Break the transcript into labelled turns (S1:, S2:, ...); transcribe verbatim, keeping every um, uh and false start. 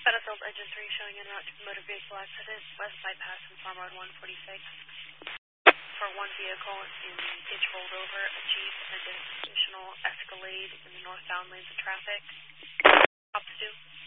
S1: Battlefield Engine three showing en route to motor vehicle accident, west bypass and Farm Road one forty-six. For one vehicle in the ditch rolled over, a Jeep and an additional Escalade in the northbound lanes of traffic. Ops two.